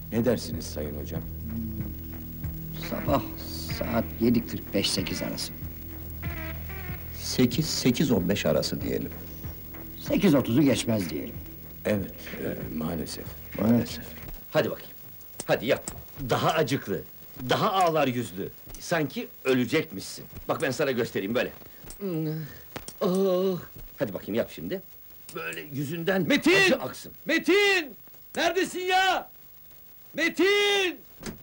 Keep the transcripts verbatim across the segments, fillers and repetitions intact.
Ne dersiniz sayın hocam? Sabah saat yedi kırk beş sekiz arası. Sekiz, sekiz on beş arası diyelim. Sekiz otuzu geçmez diyelim. Evet, e, maalesef. Maalesef. Hadi bakayım. Hadi yap. Daha acıklı, daha ağlar yüzlü. Sanki ölecekmişsin. Bak ben sana göstereyim böyle. Hmm, oh. Hadi bakayım yap şimdi. Böyle yüzünden Metin! acı aksın. Metin! Neredesin ya? Metin!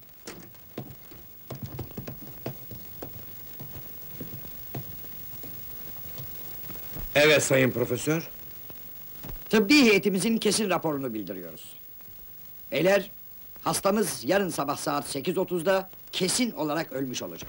Evet sayın profesör. Tıbbi heyetimizin kesin raporunu bildiriyoruz. Beyler, hastamız yarın sabah saat sekiz otuzda kesin olarak ölmüş olacak.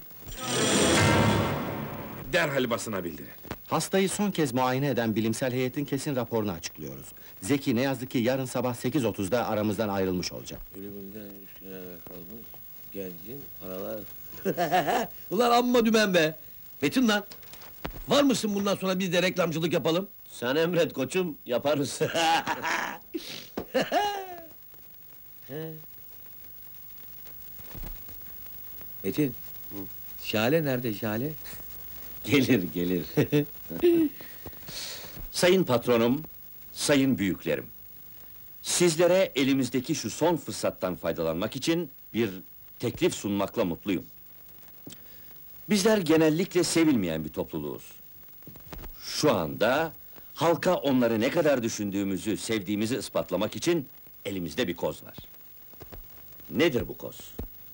Derhal basına bildirin. Hastayı son kez muayene eden bilimsel heyetin kesin raporunu açıklıyoruz. Zeki ne yazık ki yarın sabah sekiz otuzda aramızdan ayrılmış olacak. Ölümünden üç gün evvel kalmış gencin paralar... Ulan amma dümen be! Metin lan! Var mısın bundan sonra biz de reklamcılık yapalım? Sen emret koçum, yaparız. Metin! Şale nerede Şale? Gelir, gelir. Sayın patronum, sayın büyüklerim. Sizlere elimizdeki şu son fırsattan faydalanmak için bir teklif sunmakla mutluyum. Bizler genellikle sevilmeyen bir topluluğuz. Şu anda halka onları ne kadar düşündüğümüzü, sevdiğimizi ispatlamak için elimizde bir koz var. Nedir bu koz?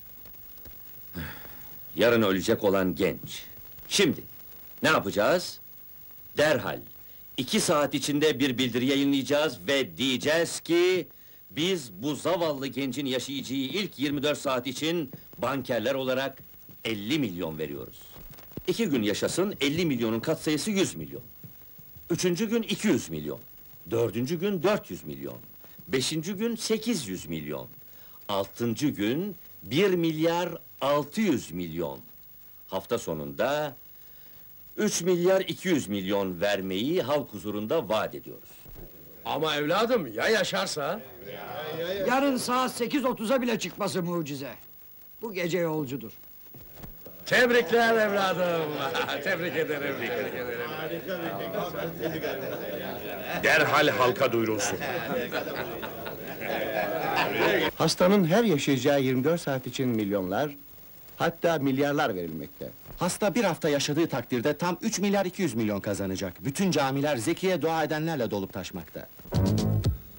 Yarın ölecek olan genç. Şimdi ne yapacağız? Derhal iki saat içinde bir bildiri yayınlayacağız ve diyeceğiz ki biz bu zavallı gencin yaşayacağı ilk yirmi dört saat için bankerler olarak elli milyon veriyoruz. İki gün yaşasın, elli milyonun katsayısı yüz milyon. Üçüncü gün iki yüz milyon. Dördüncü gün dört yüz milyon. Beşinci gün sekiz yüz milyon. Altıncı gün bir milyar altı yüz milyon. Hafta sonunda üç milyar iki yüz milyon vermeyi halk huzurunda vaat ediyoruz. Ama evladım ya yaşarsa? Yarın saat sekiz otuza bile çıkması mucize. Bu gece yolcudur. Tebrikler evladım. Tebrik ederim. Derhal halka duyurulsun. Hastanın her yaşayacağı yirmi dört saat için milyonlar, hatta milyarlar verilmekte. Hasta bir hafta yaşadığı takdirde tam üç milyar iki yüz milyon kazanacak. Bütün camiler Zeki'ye dua edenlerle dolup taşmakta.